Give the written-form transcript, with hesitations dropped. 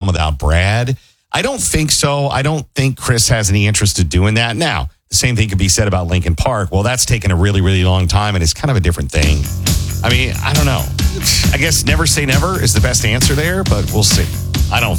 without Brad. I don't think so. I don't think Chris has any interest in doing that. Now, the same thing could be said about Lincoln Park. Well, that's taken a really, really long time, and it's kind of a different thing. I mean, I don't know. I guess never say never is the best answer there, but we'll see. I don't